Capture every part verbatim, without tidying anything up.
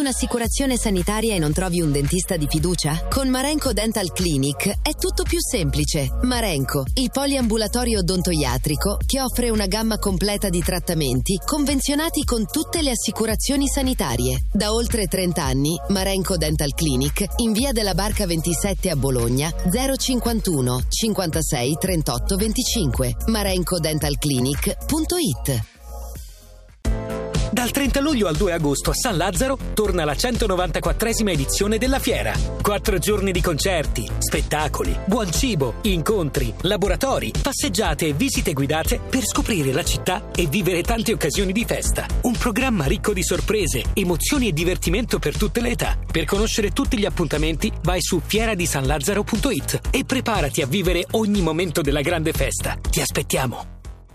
un'assicurazione sanitaria e non trovi un dentista di fiducia? Con Marenco Dental Clinic è tutto più semplice. Marenco, il poliambulatorio odontoiatrico che offre una gamma completa di trattamenti convenzionati con tutte le assicurazioni sanitarie. Da oltre trenta anni, Marenco Dental Clinic in via della Barca ventisette a Bologna zero cinquantuno cinquantasei trentotto venticinque. marenco dental clinic punto it. Dal trenta luglio al due agosto a San Lazzaro torna la centonovantaquattresima edizione della fiera. Quattro giorni di concerti, spettacoli, buon cibo, incontri, laboratori, passeggiate e visite guidate per scoprire la città e vivere tante occasioni di festa. Un programma ricco di sorprese, emozioni e divertimento per tutte le età. Per conoscere tutti gli appuntamenti vai su fiera di san lazzaro punto it e preparati a vivere ogni momento della grande festa. Ti aspettiamo!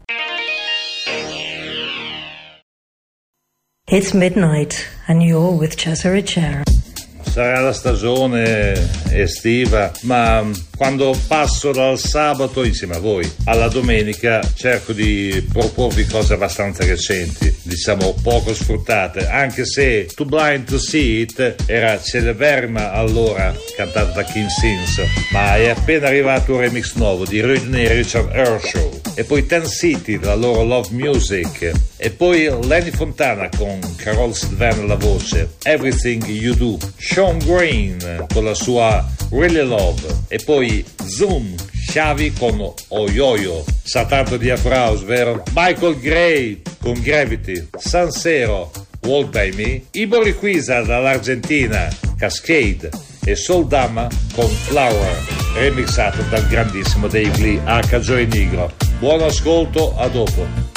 It's midnight and you're with Cesare Ricciera. Sarà la stagione estiva, ma quando passo dal sabato insieme a voi alla domenica cerco di proporvi cose abbastanza recenti, diciamo poco sfruttate, anche se Too Blind to See It era celeberrima allora, cantata da King Sins, ma è appena arrivato un remix nuovo di Rodney Richard Earnshaw, e poi Ten City, la loro Love Music, e poi Lenny Fontana con Carol Sylvain alla voce, Everything You Do, Sean Green con la sua Really Love, e poi Zoom, Xavi con Oyoyo, sa tanto di applausi, vero? Michael Gray con Gravity, Sansero, Walk By Me, Ibo Riquisa dall'Argentina, Cascade, e Soul Dama con Flower, remixato dal grandissimo Dave Lee H. Joy Negro. Buon ascolto, a dopo.